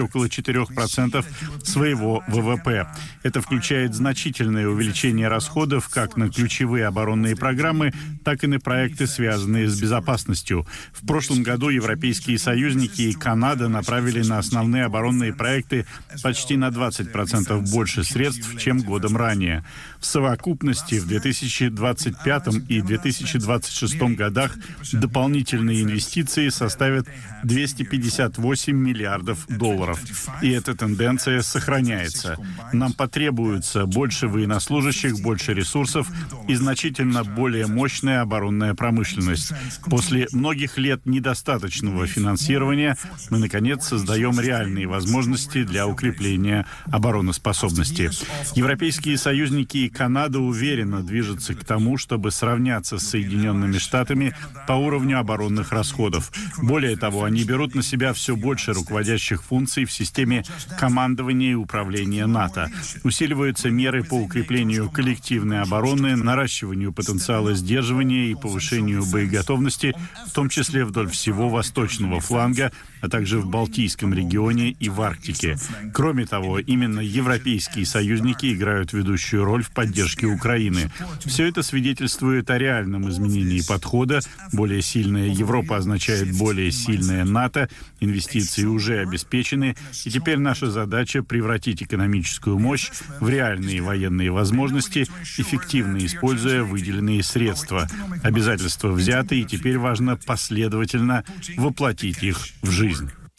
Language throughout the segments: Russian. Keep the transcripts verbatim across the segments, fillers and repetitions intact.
около четырёх процентов своего вэ вэ пэ. Это включает значительное увеличение расходов как на ключевые оборонные программы, так и на проекты, связанные с безопасностью. В прошлом году европейские союзники и Канада направили на основные оборонные проекты почти на двадцать процентов больше средств, чем годом ранее. В совокупности в две тысячи двадцать пятом и две тысячи двадцать шестом годах дополнительные инвестиции составят двести пятьдесят восемь миллиардов долларов. И эта тенденция сохраняется. Нам потребуется больше военнослужащих, больше ресурсов и значительно более мощная оборонная промышленность. После многих лет недостаточного финансирования мы, наконец, создаем реальные возможности для укрепления обороноспособности. Европейские союзники и Канада уверенно движутся к тому, чтобы сравняться с Соединенными Штатами по уровню оборонных расходов. Более того, они берут на себя все больше руководящих функций в системе командования и управления НАТО. Усиливаются меры по укреплению коллективной обороны, наращиванию потенциала сдерживания и повышению боеготовности, в том числе вдоль всего восточного фланга, а также в Балтийском регионе и в Арктике. Кроме того, именно европейские союзники играют ведущую роль в поддержке Украины. Все это свидетельствует о реальном изменении подхода. Более сильная Европа означает более сильная НАТО, инвестиции уже обеспечены, и теперь наша задача превратить экономическую мощь в реальные военные возможности, эффективно используя выделенные средства. Обязательства взяты, и теперь важно последовательно воплотить их в жизнь.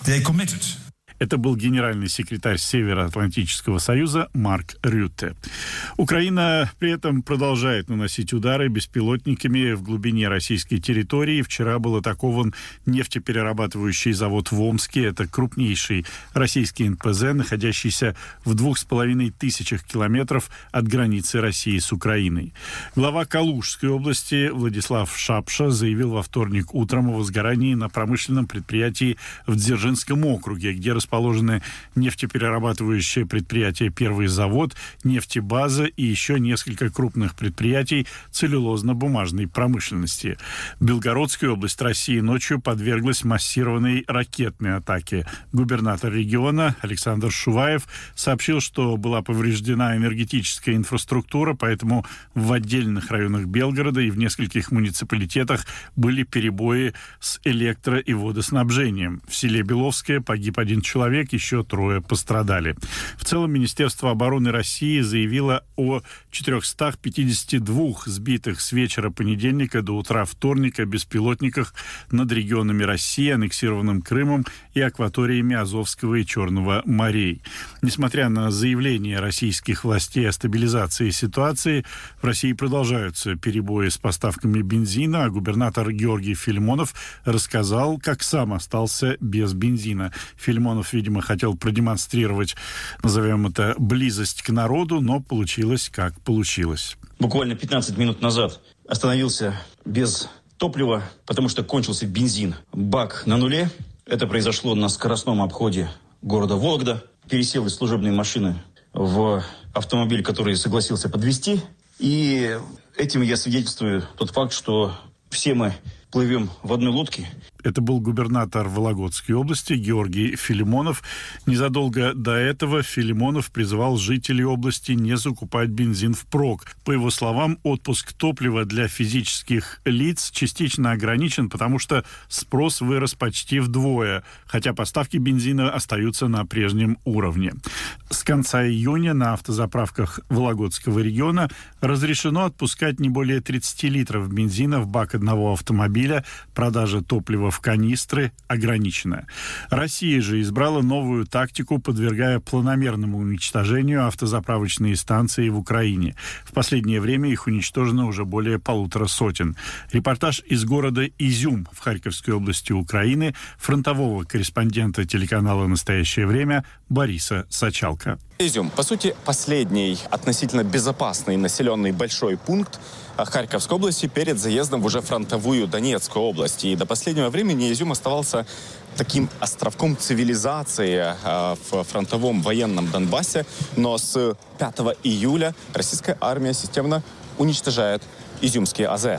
Это был генеральный секретарь Североатлантического союза Марк Рютте. Украина при этом продолжает наносить удары беспилотниками в глубине российской территории. Вчера был атакован нефтеперерабатывающий завод в Омске. Это крупнейший российский эн пэ зэ, находящийся в двух с половиной тысячах километров от границы России с Украиной. Глава Калужской области Владислав Шапша заявил во вторник утром о возгорании на промышленном предприятии в Дзержинском округе, где расположены расположены нефтеперерабатывающее предприятие «Первый завод», нефтебаза и еще несколько крупных предприятий целлюлозно-бумажной промышленности. Белгородская область России ночью подверглась массированной ракетной атаке. Губернатор региона Александр Шуваев сообщил, что была повреждена энергетическая инфраструктура, поэтому в отдельных районах Белгорода и в нескольких муниципалитетах были перебои с электро- и водоснабжением. В селе Беловское погиб один человек. Человек, еще трое пострадали. В целом, Министерство обороны России заявило о четырехстах пятидесяти двух сбитых с вечера понедельника до утра вторника беспилотниках над регионами России, аннексированным Крымом и акваториями Азовского и Черного морей. Несмотря на заявления российских властей о стабилизации ситуации, в России продолжаются перебои с поставками бензина, а губернатор Георгий Филимонов рассказал, как сам остался без бензина. Филимонов, видимо, хотел продемонстрировать, назовем это, близость к народу, но получилось, как получилось. Буквально пятнадцать минут назад остановился без топлива, потому что кончился бензин. Бак на нуле. Это произошло на скоростном обходе города Вологда. Пересел из служебной машины в автомобиль, который согласился подвезти. И этим я свидетельствую тот факт, что все мы плывем в одной лодке. Это был губернатор Вологодской области Георгий Филимонов. Незадолго до этого Филимонов призывал жителей области не закупать бензин впрок. По его словам, отпуск топлива для физических лиц частично ограничен, потому что спрос вырос почти вдвое, хотя поставки бензина остаются на прежнем уровне. С конца июня на автозаправках Вологодского региона разрешено отпускать не более тридцати литров бензина в бак одного автомобиля. Продажа топлива в канистры ограничена. Россия же избрала новую тактику, подвергая планомерному уничтожению автозаправочные станции в Украине. В последнее время их уничтожено уже более полутора сотен. Репортаж из города Изюм в Харьковской области Украины фронтового корреспондента телеканала «Настоящее время» Бориса Сачалко. Изюм, по сути, последний относительно безопасный населенный большой пункт Харьковской области перед заездом в уже фронтовую Донецкую область. И до последнего времени Изюм оставался таким островком цивилизации э, в фронтовом военном Донбассе. Но с пятого июля российская армия системно уничтожает изюмские а зэ эс.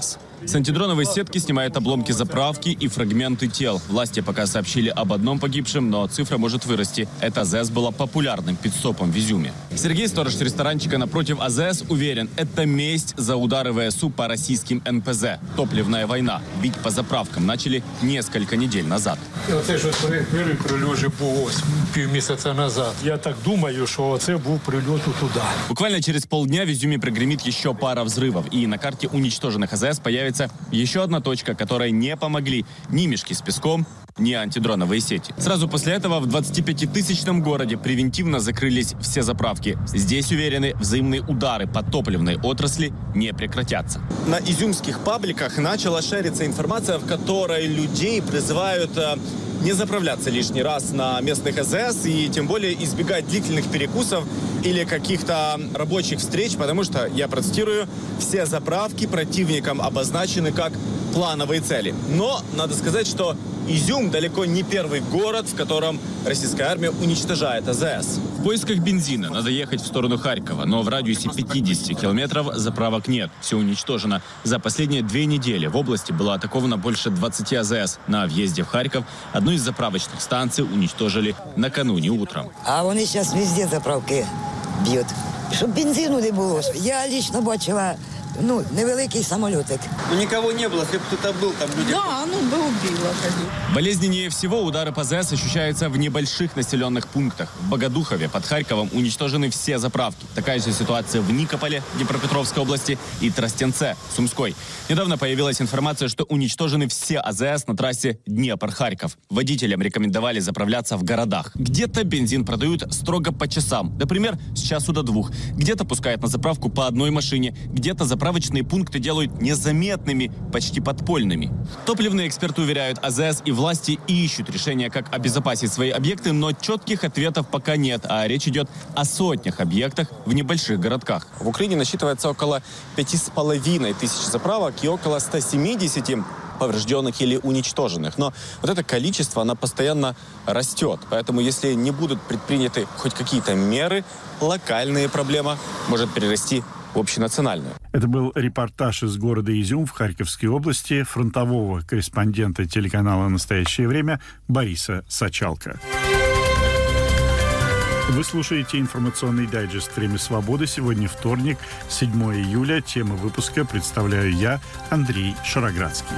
С антидроновой сетки снимают обломки заправки и фрагменты тел. Власти пока сообщили об одном погибшем, но цифра может вырасти. Эта АЗС была популярным пит-стопом в Изюме. Сергей, сторож ресторанчика напротив АЗС, уверен, это месть за удары ВСУ по российским эн пэ зэ. Топливная война. Бить по заправкам начали несколько недель назад. Оце ж перший прильот був ось півмісяця назад. Я так думаю, що це був прильот туди. Буквально через полдня в Изюме прогремит еще пара взрывов. И на карте уничтоженных АЗС появится еще одна точка, которой не помогли ни мешки с песком, ни антидроновые сети. Сразу после этого в двадцатипятитысячном городе превентивно закрылись все заправки. Здесь, уверены, взаимные удары по топливной отрасли не прекратятся. На изюмских пабликах начала шериться информация, в которой людей призывают э, не заправляться лишний раз на местных АЗС и тем более избегать длительных перекусов или каких-то рабочих встреч, потому что, я процитирую, все заправки противникам обозначены как плановые цели. Но надо сказать, что Изюм далеко не первый город, в котором российская армия уничтожает АЗС. В поисках бензина надо ехать в сторону Харькова, но в радиусе пятидесяти километров заправок нет. Все уничтожено. За последние две недели в области было атаковано больше двадцати АЗС. На въезде в Харьков одну из заправочных станций уничтожили накануне утром. А вони зараз везде заправки б'ють. Щоб бензину не було. Я лично бачила, ну, невеликий самолетик. Ну, никого не было, если бы кто-то был, там люди... Да, ну бы убило. Болезненнее всего удары по АЗС ощущаются в небольших населенных пунктах. В Богодухове под Харьковом уничтожены все заправки. Такая же ситуация в Никополе, Днепропетровской области, и Тростенце, Сумской. Недавно появилась информация, что уничтожены все АЗС на трассе Днепр-Харьков. Водителям рекомендовали заправляться в городах. Где-то бензин продают строго по часам, например, с часу до двух. Где-то пускают на заправку по одной машине, где-то заправочные пункты делают незаметными, почти подпольными. Топливные эксперты уверяют, АЗС и власти ищут решения, как обезопасить свои объекты, но четких ответов пока нет, а речь идет о сотнях объектах в небольших городках. В Украине насчитывается около пяти с половиной тысяч заправок и около ста семидесяти поврежденных или уничтоженных. Но вот это количество, оно постоянно растет. Поэтому если не будут предприняты хоть какие-то меры, локальная проблема может перерасти в общенациональную. Это был репортаж из города Изюм в Харьковской области фронтового корреспондента телеканала «Настоящее время» Бориса Сачалко. Вы слушаете информационный дайджест «Время свободы». Сегодня вторник, седьмое июля. Тему выпуска представляю я, Андрей Шароградский.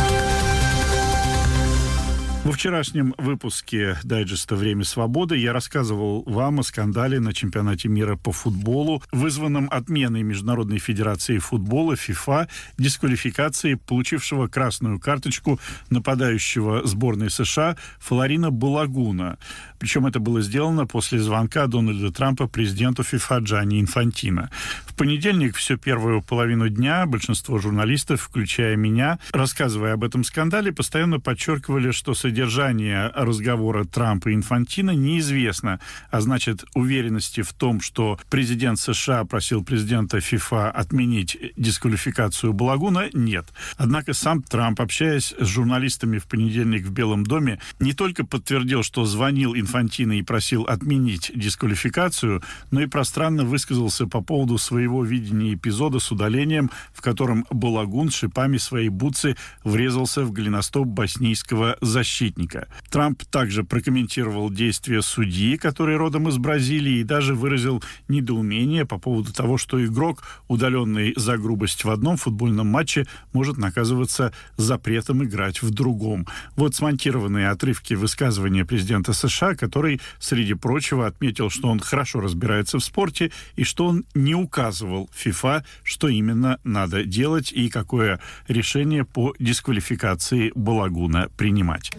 Во вчерашнем выпуске дайджеста «Время свободы» я рассказывал вам о скандале на чемпионате мира по футболу, вызванном отменой Международной федерации футбола ФИФА дисквалификации получившего красную карточку нападающего сборной США Флорина Балагуна. Причем это было сделано после звонка Дональда Трампа президенту ФИФА Джанни Инфантино. В понедельник всю первую половину дня большинство журналистов, включая меня, рассказывая об этом скандале, постоянно подчеркивали, что содержание разговора Трампа и Инфантино неизвестно, а значит, уверенности в том, что президент США просил президента ФИФА отменить дисквалификацию Балагуна, нет. Однако сам Трамп, общаясь с журналистами в понедельник в Белом доме, не только подтвердил, что звонил Инфантино и просил отменить дисквалификацию, но и пространно высказался по поводу своего видения эпизода с удалением, в котором Балагун шипами своей бутсы врезался в голеностоп боснийского защитника. Трамп также прокомментировал действия судьи, который родом из Бразилии, и даже выразил недоумение по поводу того, что игрок, удаленный за грубость в одном футбольном матче, может наказываться запретом играть в другом. Вот смонтированные отрывки высказывания президента США, который, среди прочего, отметил, что он хорошо разбирается в спорте и что он не указывал ФИФА, что именно надо делать и какое решение по дисквалификации Балагуна принимать.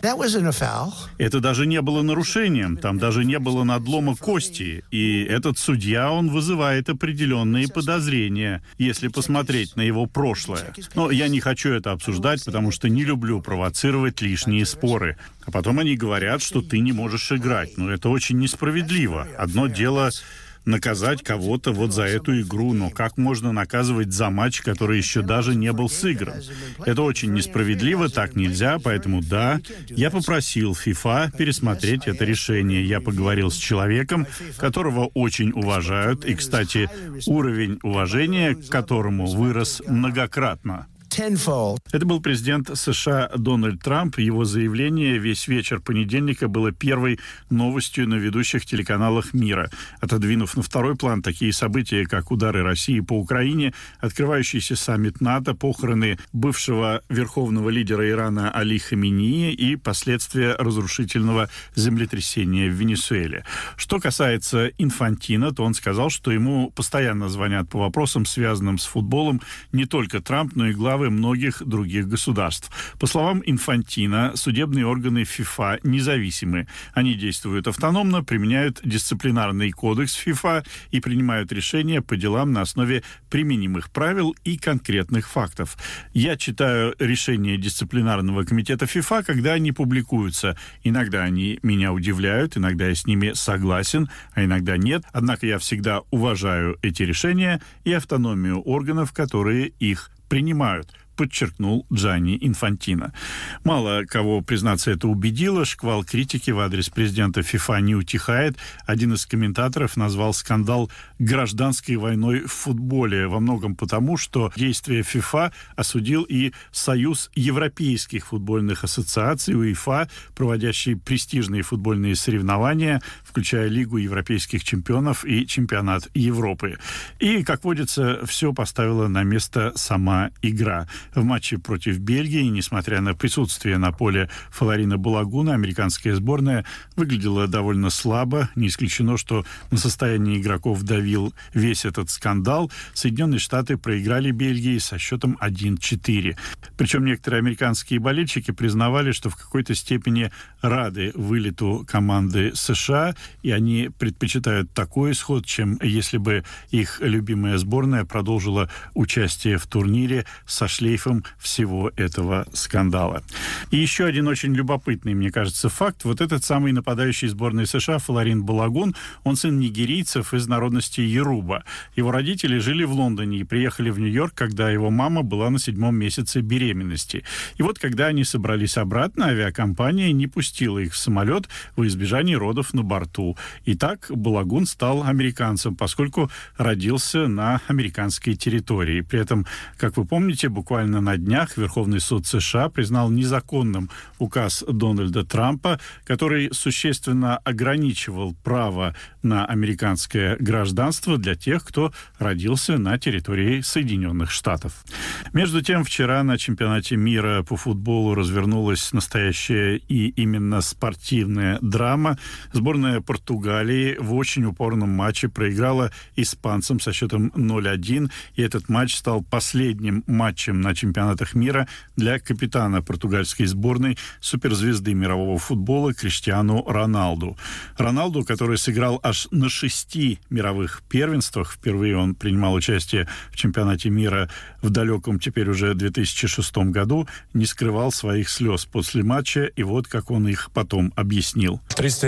Это даже не было нарушением, там даже не было надлома кости, и этот судья, он вызывает определенные подозрения, если посмотреть на его прошлое. Но я не хочу это обсуждать, потому что не люблю провоцировать лишние споры. А потом они говорят, что ты не можешь играть. Но это очень несправедливо. Одно дело наказать кого-то вот за эту игру, но как можно наказывать за матч, который еще даже не был сыгран? Это очень несправедливо, так нельзя, поэтому да, я попросил ФИФА пересмотреть это решение. Я поговорил с человеком, которого очень уважают, и, кстати, уровень уважения к которому вырос многократно. Это был президент США Дональд Трамп. Его заявление весь вечер понедельника было первой новостью на ведущих телеканалах мира, отодвинув на второй план такие события, как удары России по Украине, открывающийся саммит НАТО, похороны бывшего верховного лидера Ирана Али Хаменеи и последствия разрушительного землетрясения в Венесуэле. Что касается Инфантино, то он сказал, что ему постоянно звонят по вопросам, связанным с футболом, не только Трамп, но и главы многих других государств. По словам Инфантино, судебные органы ФИФА независимы. Они действуют автономно, применяют дисциплинарный кодекс ФИФА и принимают решения по делам на основе применимых правил и конкретных фактов. Я читаю решения дисциплинарного комитета ФИФА, когда они публикуются. Иногда они меня удивляют, иногда я с ними согласен, а иногда нет. Однако я всегда уважаю эти решения и автономию органов, которые их принимают, подчеркнул Джанни Инфантино. Мало кого, признаться, это убедило. Шквал критики в адрес президента ФИФА не утихает. Один из комментаторов назвал скандал гражданской войной в футболе. Во многом потому, что действия ФИФА осудил и Союз европейских футбольных ассоциаций УЕФА, проводящий престижные футбольные соревнования, включая Лигу европейских чемпионов и Чемпионат Европы. И, как водится, все поставила на место сама игра. В матче против Бельгии, несмотря на присутствие на поле Фаларина Балагуна, американская сборная выглядела довольно слабо. Не исключено, что на состояние игроков давил весь этот скандал. Соединенные Штаты проиграли Бельгии со счетом один четыре. Причем некоторые американские болельщики признавали, что в какой-то степени рады вылету команды США, и они предпочитают такой исход, чем если бы их любимая сборная продолжила участие в турнире со шлейфом всего этого скандала. И еще один очень любопытный, мне кажется, факт. Вот этот самый нападающий сборной США Фаларин Балагун, он сын нигерийцев из народности Йоруба. Его родители жили в Лондоне и приехали в Нью-Йорк, когда его мама была на седьмом месяце беременности. И вот когда они собрались обратно, авиакомпания не пустила их в самолет во избежание родов на борту. И так Балагун стал американцем, поскольку родился на американской территории. При этом, как вы помните, буквально на днях Верховный суд США признал незаконным указ Дональда Трампа, который существенно ограничивал право на американское гражданство для тех, кто родился на территории Соединенных Штатов. Между тем, вчера на чемпионате мира по футболу развернулась настоящая и именно спортивная драма. Сборная Португалии в очень упорном матче проиграла испанцам со счетом ноль один, и этот матч стал последним матчем на чемпионатах мира для капитана португальской сборной, суперзвезды мирового футбола Криштиану Роналду. Роналду, который сыграл аж на шести мировых первенствах, впервые он принимал участие в чемпионате мира в далеком теперь уже две тысячи шестом году, не скрывал своих слез после матча, и вот как он их потом объяснил.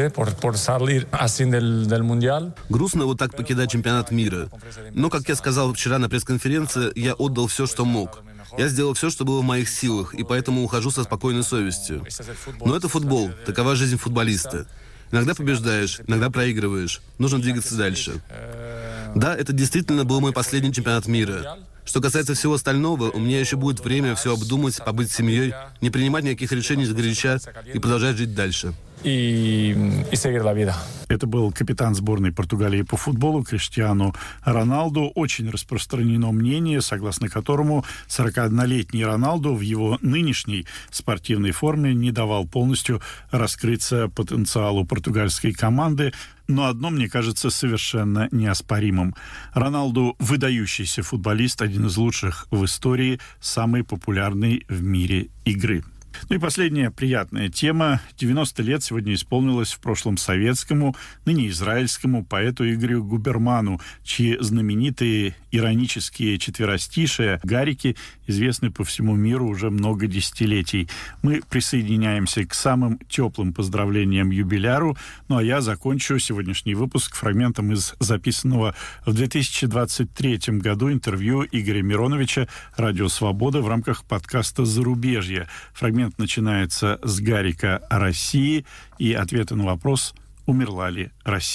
Грустно вот так покидать чемпионат мира. Но, как я сказал вчера на пресс-конференции, я отдал все, что мог. Я сделал все, что было в моих силах, и поэтому ухожу со спокойной совестью. Но это футбол, такова жизнь футболиста. Иногда побеждаешь, иногда проигрываешь. Нужно двигаться дальше. Да, это действительно был мой последний чемпионат мира. Что касается всего остального, у меня еще будет время все обдумать, побыть с семьей, не принимать никаких решений сгоряча и продолжать жить дальше. И, и seguir la vida. Это был капитан сборной Португалии по футболу Криштиану Роналду. Очень распространено мнение, согласно которому сорокаоднолетний Роналду в его нынешней спортивной форме не давал полностью раскрыться потенциалу португальской команды. Но одно, мне кажется, совершенно неоспоримым. Роналду — выдающийся футболист, один из лучших в истории, самый популярный в мире игры. Ну и последняя приятная тема. девяносто лет сегодня исполнилось в прошлом советскому, ныне израильскому поэту Игорю Губерману, чьи знаменитые иронические четверостишия, гарики, известны по всему миру уже много десятилетий. Мы присоединяемся к самым теплым поздравлениям юбиляру, ну а я закончу сегодняшний выпуск фрагментом из записанного в две тысячи двадцать третьем году интервью Игоря Мироновича «Радио Свобода» в рамках подкаста «Зарубежье». Фрагмент начинается с гарика о России и ответа на вопрос, умерла ли Россия.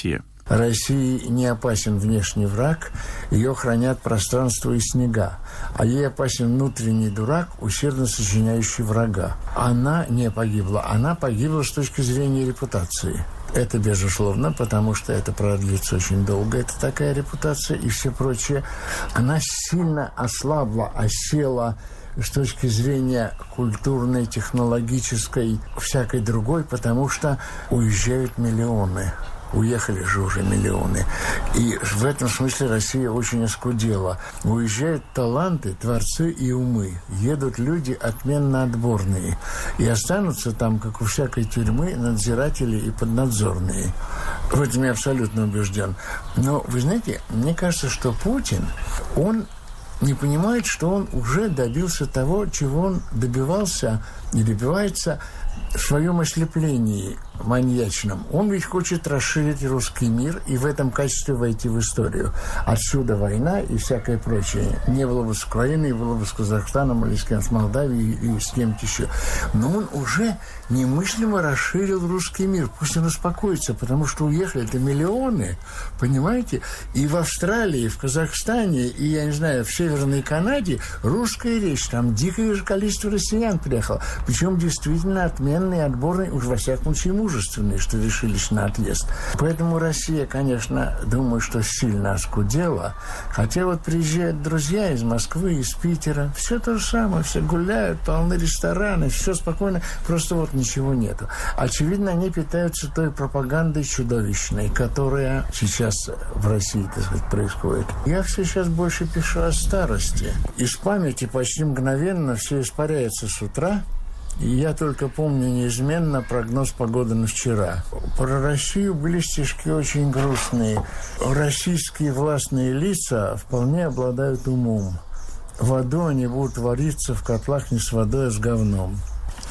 России не опасен внешний враг, ее хранят пространство и снега. А ей опасен внутренний дурак, усердно сочиняющий врага. Она не погибла, она погибла с точки зрения репутации. Это безусловно, потому что это продлится очень долго, это такая репутация и все прочее. Она сильно ослабла, осела с точки зрения культурной, технологической, всякой другой, потому что уезжают миллионы. Уехали же уже миллионы. И в этом смысле Россия очень оскудела. Уезжают таланты, творцы и умы. Едут люди отменно отборные. И останутся там, как у всякой тюрьмы, надзиратели и поднадзорные. В этом я абсолютно убежден. Но, вы знаете, мне кажется, что Путин, он не понимает, что он уже добился того, чего он добивался и добивается в своем ослеплении маньячном. Он ведь хочет расширить русский мир и в этом качестве войти в историю. Отсюда война и всякое прочее. Не было бы с Украиной, было бы с Казахстаном или с кем, с Молдавией и с кем-то еще. Но он уже немыслимо расширил русский мир. Пусть он успокоится, потому что уехали-то миллионы, понимаете? И в Австралии, и в Казахстане, и, я не знаю, в Северной Канаде русская речь. Там дикое же количество россиян приехало. Причем действительно отменные, отборные, уж во всяком случае мужественные, что решились на отъезд. Поэтому Россия, конечно, думаю, что сильно оскудела. Хотя вот приезжают друзья из Москвы, из Питера. Все то же самое. Все гуляют, полны рестораны, все спокойно. Просто вот ничего нету. Очевидно, они питаются той пропагандой чудовищной, которая сейчас в России, так сказать, происходит. Я все сейчас больше пишу о старости. Из памяти почти мгновенно все испаряется с утра. И я только помню неизменно прогноз погоды на вчера. Про Россию были стишки очень грустные. Российские властные лица вполне обладают умом. В аду они будут вариться в котлах не с водой, а с говном.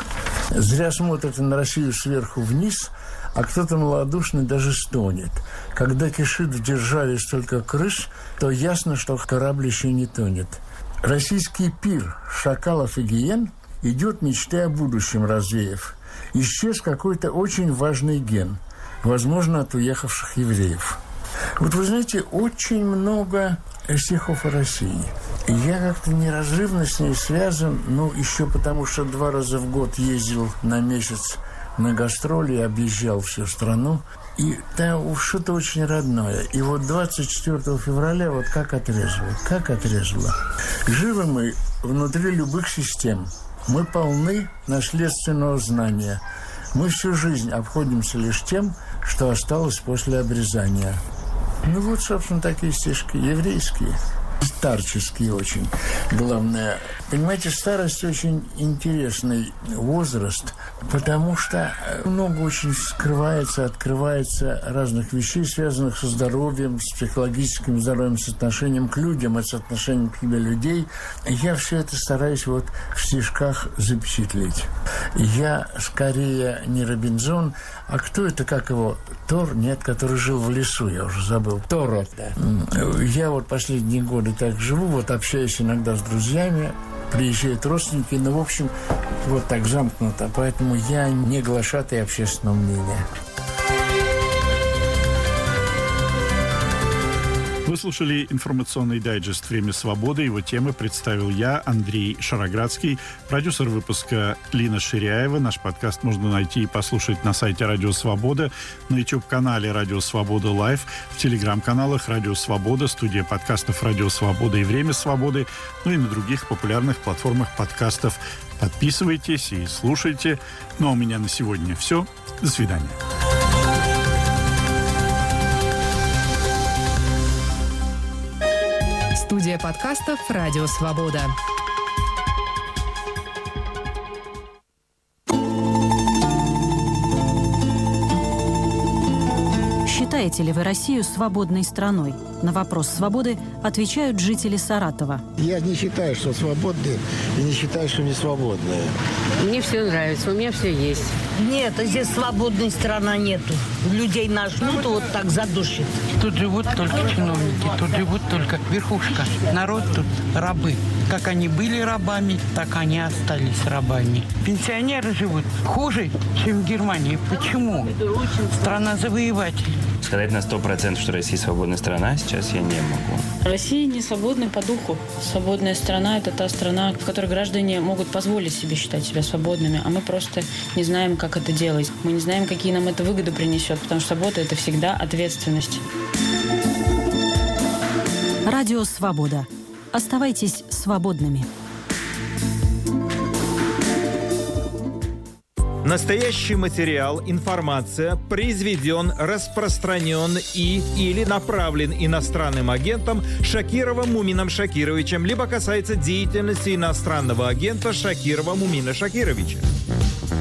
Зря смотрят на Россию сверху вниз, а кто-то малодушный даже стонет. Когда кишит в державе столько крыс, то ясно, что корабль еще не тонет. Российский пир шакалов и гиен идет, мечты о будущем развеяв. Исчез какой-то очень важный ген, возможно, от уехавших евреев. Вот вы знаете, очень много стихов о России. И я как-то неразрывно с ней связан, ну, еще потому, что два раза в год ездил на месяц на гастроли и объезжал всю страну. И там что-то очень родное. И вот двадцать четвёртого февраля вот как отрезало, как отрезало. Живы мы внутри любых систем. Мы полны наследственного знания. Мы всю жизнь обходимся лишь тем, что осталось после обрезания. Ну вот, собственно, такие стишки еврейские. Старческие очень. Главное, понимаете, старость очень интересный возраст, потому что много очень скрывается, открывается разных вещей, связанных со здоровьем, с психологическим здоровьем, с отношением к людям, с отношением к себе людей. Я все это стараюсь вот в стишках запечатлеть. Я скорее не Робинзон, а кто это, как его, Тор, нет, который жил в лесу, я уже забыл. Торо. Да. Я вот последние годы так живу, вот общаюсь иногда с друзьями, приезжают родственники, ну, в общем, вот так замкнуто, поэтому я не глашатай общественного мнения. Вы слушали информационный дайджест «Время свободы». Его темы представил я, Андрей Шароградский, продюсер выпуска Лина Ширяева. Наш подкаст можно найти и послушать на сайте Радио Свобода, на YouTube-канале Радио Свобода Лайв, в телеграм-каналах Радио Свобода, студия подкастов Радио Свобода и Время свободы, ну и на других популярных платформах подкастов. Подписывайтесь и слушайте. Ну а у меня на сегодня все. До свидания. Студия подкастов «Радио Свобода». Считаете ли вы Россию свободной страной? На вопрос свободы отвечают жители Саратова. Я не считаю, что свободные, и не считаю, что не свободные. Мне все нравится, у меня все есть. Нет, здесь свободной страны нету. людей нажмут, вот так задушит. Тут живут только чиновники, тут живут только верхушка. Народ тут рабы. Как они были рабами, так они остались рабами. Пенсионеры живут хуже, чем в Германии. Почему? Страна завоеватель. Сказать на сто процентов, что Россия свободная страна, сейчас я не могу. Россия не свободна по духу. Свободная страна – это та страна, в которой граждане могут позволить себе считать себя свободными, а мы просто не знаем, как это делать. Мы не знаем, какие нам это выгоды принесет, потому что свобода – это всегда ответственность. Радио «Свобода». Оставайтесь свободными. Настоящий материал, информация произведен, распространен и или направлен иностранным агентом Шакировым Мумином Шакировичем, либо касается деятельности иностранного агента Шакирова Мумина Шакировича.